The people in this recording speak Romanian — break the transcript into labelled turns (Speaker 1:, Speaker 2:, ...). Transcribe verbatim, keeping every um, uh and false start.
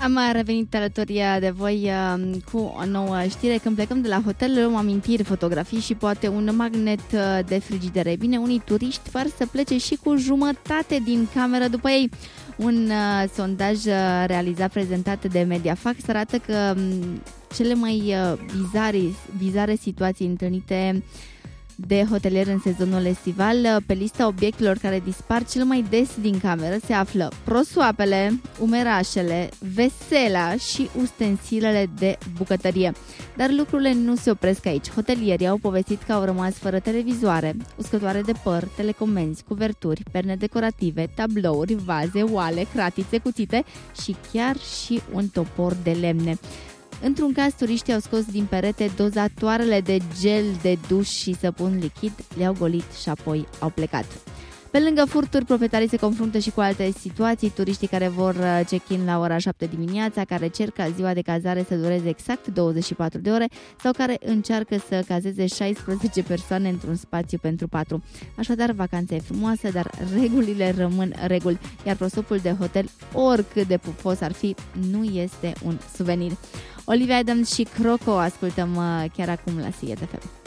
Speaker 1: Am revenit alături de voi cu o nouă știre. Când plecăm de la hotel, luăm amintiri, fotografii și poate un magnet de frigidere. Bine, unii turiști par să plece și cu jumătate din cameră după ei. Un uh, sondaj realizat, prezentat de Mediafax, arată că um, cele mai uh, bizare, bizare situații întâlnite de hotelier în sezonul estival, pe lista obiectelor care dispar cel mai des din cameră se află prosoapele, umerașele, vesela și ustensilele de bucătărie. Dar lucrurile nu se opresc aici. Hotelierii au povestit că au rămas fără televizoare, uscătoare de păr, telecomenzi, cuverturi, perne decorative, tablouri, vaze, oale, cratițe, cuțite și chiar și un topor de lemne. Într-un caz, turiștii au scos din perete dozatoarele de gel de duș și săpun lichid, le-au golit și apoi au plecat. Pe lângă furturi, proprietarii se confruntă și cu alte situații, turiștii care vor check-in la ora șapte dimineața, care cer ca ziua de cazare să dureze exact douăzeci și patru de ore sau care încearcă să cazeze șaisprezece persoane într-un spațiu pentru patru. Așadar, vacanța e frumoasă, dar regulile rămân reguli, iar prosopul de hotel, oricât de pufos ar fi, nu este un suvenir. Olivia Adams și Croco ascultăm chiar acum la S I E T F M.